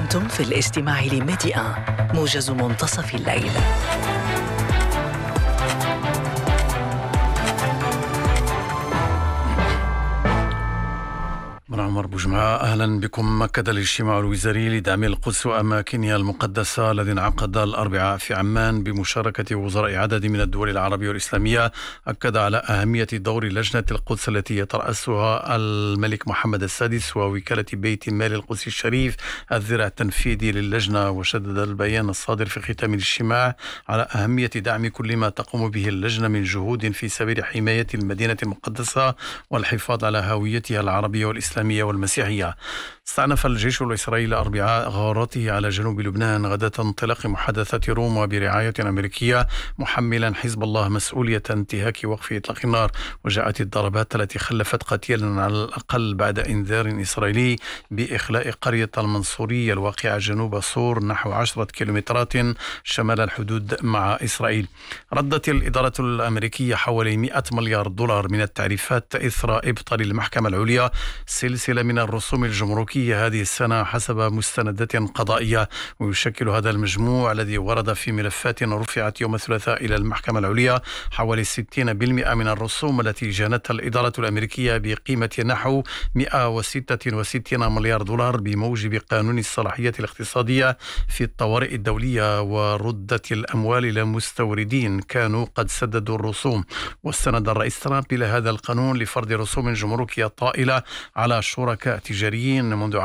أنتم في الاستماع لميديا موجز منتصف الليل. من عمر بوجمعة، أهلا بكم. أكد الاجتماع الوزاري لدعم القدس وأماكنها المقدسة الذي انعقد الأربعاء في عمان بمشاركة وزراء عدد من الدول العربية والإسلامية أكد على أهمية دور لجنة القدس التي يترأسها الملك محمد السادس ووكالة بيت المال القدسي الشريف الذراع التنفيذي للجنة. وشدد البيان الصادر في ختام الاجتماع على أهمية دعم كل ما تقوم به اللجنة من جهود في سبيل حماية المدينة المقدسة والحفاظ على هويتها العربية والإسلامية والمسيحية. استأنف الجيش الإسرائيلي الأربعاء غارته على جنوب لبنان غداة انطلاق محادثات روما برعاية أمريكية، محملا حزب الله مسؤولية انتهاك وقف إطلاق النار. وجاءت الضربات التي خلفت قتيلا على الأقل بعد إنذار إسرائيلي بإخلاء قرية المنصورية الواقعة جنوب صور نحو 10 كيلومترات شمال الحدود مع إسرائيل. ردت الإدارة الأمريكية حوالي 100 مليار دولار من التعريفات إثر إبطال المحكمة العليا سلسلة من الرسوم الجمركية هذه السنة حسب مستندات قضائية. ويشكل هذا المجموع الذي ورد في ملفات رفعت يوم الثلاثاء إلى المحكمة العليا حوالي 60% من الرسوم التي جانتها الإدارة الأمريكية بقيمة نحو 166 مليار دولار بموجب قانون الصلاحيات الاقتصادية في الطوارئ الدولية. وردت الأموال إلى مستوردين كانوا قد سددوا الرسوم. واستند الرئيس ترامب إلى هذا القانون لفرض رسوم جمركية طائلة على شركاء تجاريين منذ